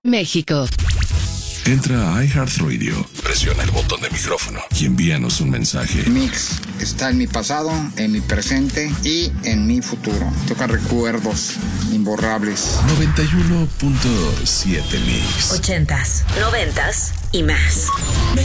México. Entra a iHeartRadio, presiona el botón de micrófono y envíanos un mensaje. Mix está en mi pasado, en mi presente y en mi futuro. Toca recuerdos imborrables. 91.7 Mix. 80s, 90s y más.